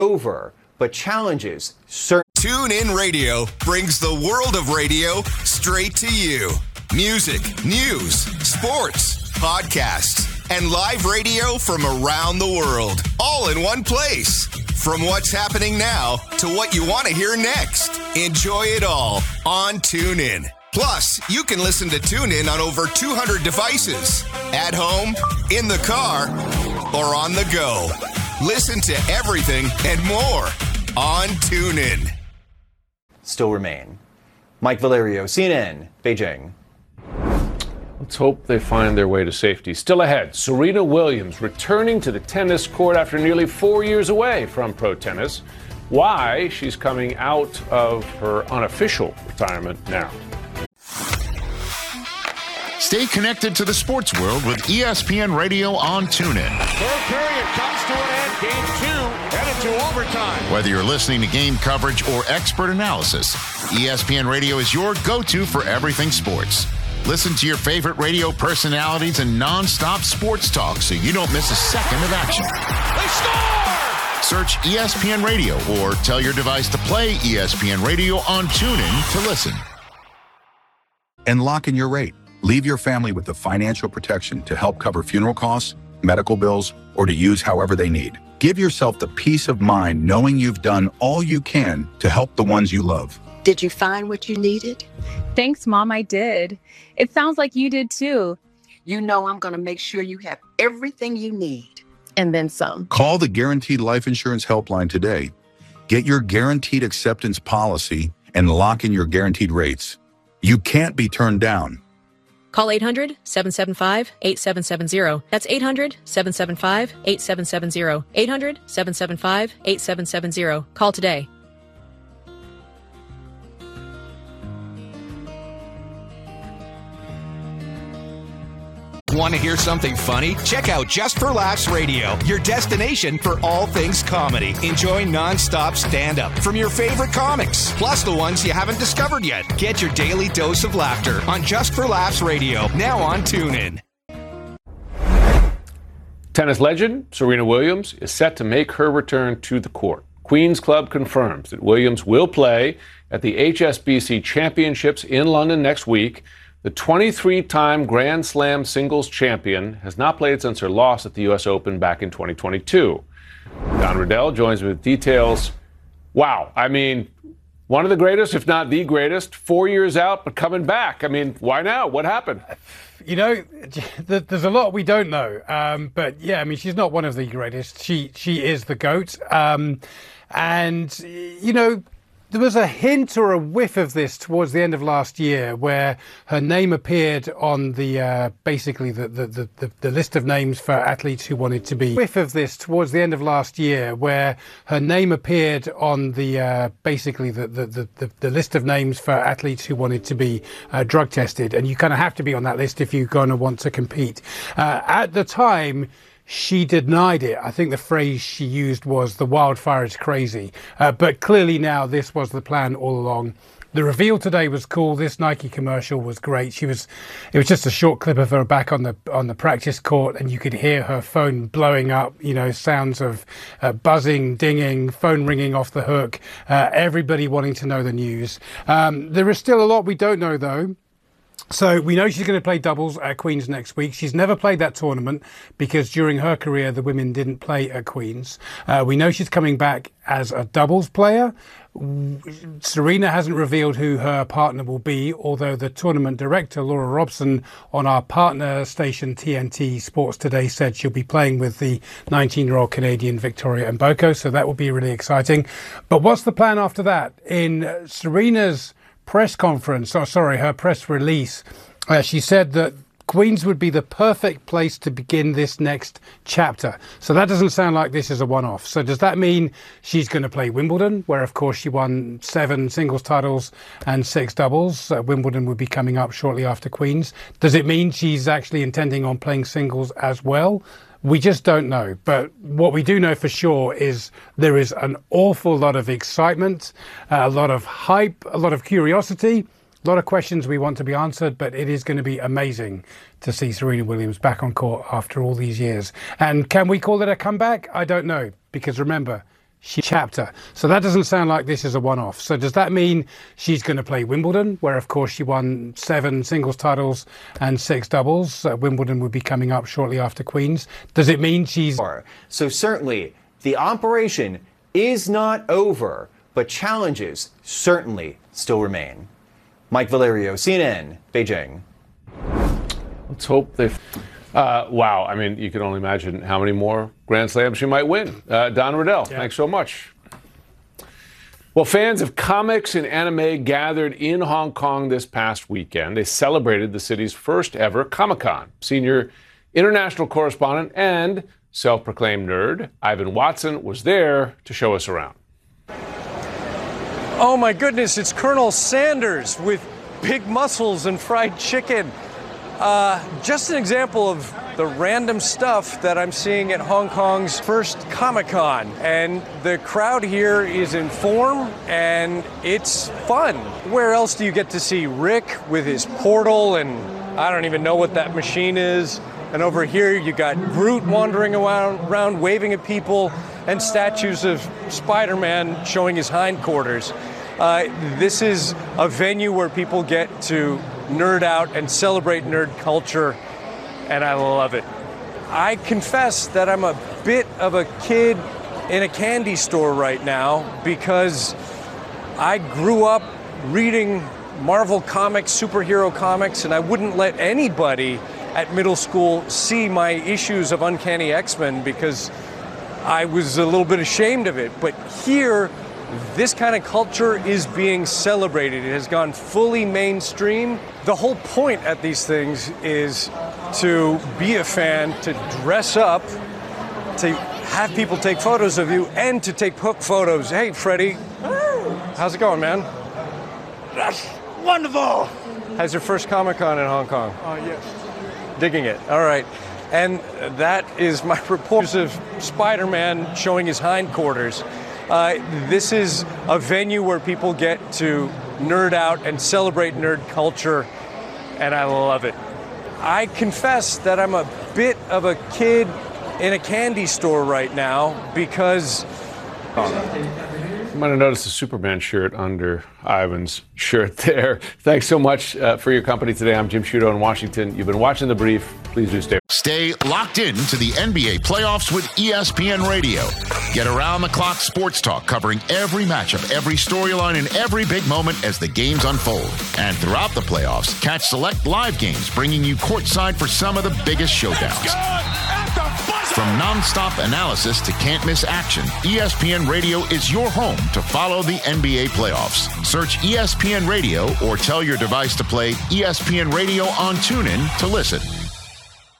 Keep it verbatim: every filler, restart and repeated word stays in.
over, but challenges certain. TuneIn Radio brings the world of radio straight to you. Music, news, sports, podcasts, and live radio from around the world, all in one place. From what's happening now to what you want to hear next. Enjoy it all on TuneIn. Plus, you can listen to TuneIn on over two hundred devices. At home, in the car, or on the go. Listen to everything and more on TuneIn. Still remain. Mike Valerio, C N N, Beijing. Let's hope they find their way to safety. Still ahead, Serena Williams returning to the tennis court after nearly four years away from pro tennis. Why she's coming out of her unofficial retirement now. Stay connected to the sports world with E S P N Radio on TuneIn. Third period comes to an end. Game two headed to overtime. Whether you're listening to game coverage or expert analysis, E S P N Radio is your go-to for everything sports. Listen to your favorite radio personalities and non-stop sports talk so you don't miss a second of action. They score! Search E S P N Radio or tell your device to play E S P N Radio on TuneIn to listen. And lock in your rate. Leave your family with the financial protection to help cover funeral costs, medical bills, or to use however they need. Give yourself the peace of mind knowing you've done all you can to help the ones you love. Did you find what you needed? Thanks, Mom, I did. It sounds like you did too. You know I'm going to make sure you have everything you need. And then some. Call the Guaranteed Life Insurance Helpline today. Get your guaranteed acceptance policy and lock in your guaranteed rates. You can't be turned down. Call eight hundred, seven seven five, eight seven seven zero. That's eight hundred, seven seven five, eight seven seven zero. eight hundred, seven seven five, eight seven seven zero. Call today. Want to hear something funny? Check out Just for Laughs Radio, your destination for all things comedy. Enjoy non-stop stand-up from your favorite comics, plus the ones you haven't discovered yet. Get your daily dose of laughter on Just for Laughs Radio, now on TuneIn. Tennis legend Serena Williams is set to make her return to the court. Queen's Club confirms that Williams will play at the H S B C Championships in London next week. The twenty-three-time Grand Slam singles champion has not played since her loss at the U S Open back in twenty twenty-two. Don Riddell joins me with details. Wow, I mean, one of the greatest, if not the greatest, four years out, but coming back. I mean, why now? What happened? You know, there's a lot we don't know. Um, but, yeah, I mean, she's not one of the greatest. She, she is the GOAT. Um, and, you know, there was a hint or a whiff of this towards the end of last year where her name appeared on the uh, basically the, the, the, the list of names for athletes who wanted to be. Whiff of this towards the end of last year where her name appeared on the uh, basically the, the, the, the list of names for athletes who wanted to be uh, drug tested. And you kind of have to be on that list if you're going to want to compete. Uh, at the time, she denied it. I think the phrase she used was the wildfire is crazy. Uh, but clearly now this was the plan all along. The reveal today was cool. This Nike commercial was great. She was, it was just a short clip of her back on the on the practice court, and you could hear her phone blowing up. You know, sounds of uh, buzzing, dinging, phone ringing off the hook. Uh, everybody wanting to know the news. Um, there is still a lot we don't know though. So we know she's going to play doubles at Queen's next week. She's never played that tournament because during her career, the women didn't play at Queen's. Uh, we know she's coming back as a doubles player. Serena hasn't revealed who her partner will be, although the tournament director, Laura Robson, on our partner station T N T Sports Today said she'll be playing with the nineteen-year-old Canadian Victoria Mboko. So that will be really exciting. But what's the plan after that? In Serena's press conference, oh sorry, her press release, uh, she said that Queen's would be the perfect place to begin this next chapter. So that doesn't sound like this is a one-off. So does that mean she's going to play Wimbledon, where of course she won seven singles titles and six doubles? Uh, Wimbledon would be coming up shortly after Queen's. Does it mean she's actually intending on playing singles as well? We just don't know. But what we do know for sure is there is an awful lot of excitement, uh, a lot of hype, a lot of curiosity, a lot of questions we want to be answered, but it is going to be amazing to see Serena Williams back on court after all these years. And can we call it a comeback? I don't know, because remember, she chapter. So that doesn't sound like this is a one-off. So does that mean she's going to play Wimbledon, where of course she won seven singles titles and six doubles? Uh, Wimbledon would be coming up shortly after Queens. Does it mean she's... So certainly the operation is not over, but challenges certainly still remain. Mike Valerio, C N N, Beijing. Let's hope they... Uh, wow, I mean, you can only imagine how many more Grand Slams she might win. Uh, Don Riddell, yeah. Thanks so much. Well, fans of comics and anime gathered in Hong Kong this past weekend. They celebrated the city's first ever Comic-Con. Senior international correspondent and self-proclaimed nerd Ivan Watson was there to show us around. Oh my goodness, it's Colonel Sanders with big muscles and fried chicken. Uh, just an example of the random stuff that I'm seeing at Hong Kong's first Comic-Con. And the crowd here is in form and it's fun. Where else do you get to see Rick with his portal and I don't even know what that machine is. And over here you got Groot wandering around, around waving at people and statues of Spider-Man showing his hindquarters. Uh, this is a venue where people get to nerd out and celebrate nerd culture, and I love it. I confess that I'm a bit of a kid in a candy store right now because I grew up reading Marvel comics, superhero comics, and I wouldn't let anybody at middle school see my issues of Uncanny X-Men because I was a little bit ashamed of it. But here, this kind of culture is being celebrated. It has gone fully mainstream. The whole point at these things is to be a fan, to dress up, to have people take photos of you, and to take photos. Hey, Freddie, how's it going, man? That's wonderful. How's your first Comic-Con in Hong Kong? Oh, uh, yes. Digging it. All right. And that is my report of Spider-Man showing his hindquarters. Uh, this is a venue where people get to nerd out and celebrate nerd culture, and I love it. I confess that I'm a bit of a kid in a candy store right now because... You might have noticed a Superman shirt under Ivan's shirt there. Thanks so much uh, for your company today. I'm Jim Sciutto in Washington. You've been watching The Brief. Please do stay. Stay locked in to the N B A playoffs with E S P N Radio. Get around-the-clock sports talk covering every matchup, every storyline, and every big moment as the games unfold. And throughout the playoffs, catch select live games bringing you courtside for some of the biggest showdowns. From nonstop analysis to can't-miss action, E S P N Radio is your home to follow the N B A playoffs. Search E S P N Radio or tell your device to play E S P N Radio on TuneIn to listen.